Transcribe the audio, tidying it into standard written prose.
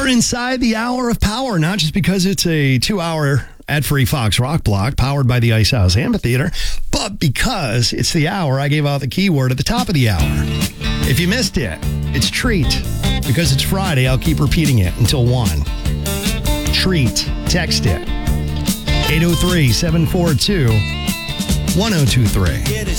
We're inside the hour of power, not just because it's a 2-hour ad-free Fox Rock block powered by the Ice House Amphitheater, but because it's the hour I gave out the keyword at the top of the hour. If you missed it, it's treat. Because it's Friday, I'll keep repeating it until 1. Treat. Text it. 803-742-1023.